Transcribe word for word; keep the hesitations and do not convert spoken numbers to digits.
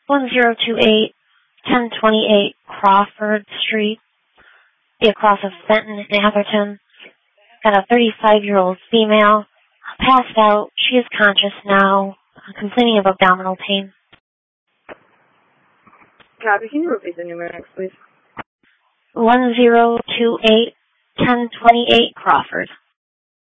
one zero two eight, ten twenty-eight Crawford Street, be across of Fenton and Atherton. Got a thirty-five-year-old female, passed out. She is conscious now, complaining of abdominal pain. Copy, can you repeat the numerics, please? one zero two eight, ten twenty-eight Crawford.